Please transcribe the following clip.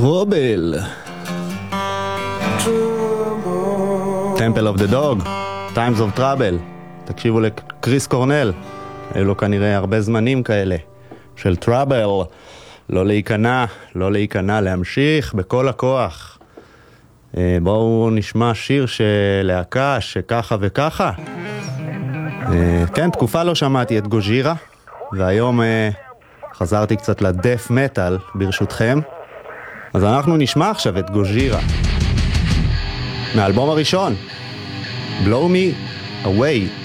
טרובל. Temple of the Dog, Times of Trouble. תקשיבו לקריס קורנל. היו לו כנראה הרבה זמנים כאלה של טראבל. לא להיכנע, להמשיך בכל הכוח. בואו נשמע שיר של להקה שככה וככה. כן, תקופה לא שמעתי את גוז'ירה, והיום חזרתי קצת לדף מטל ברשותכם. אז אנחנו נשמע עכשיו את גוז'ירה מהאלבום הראשון, Blow Me Away.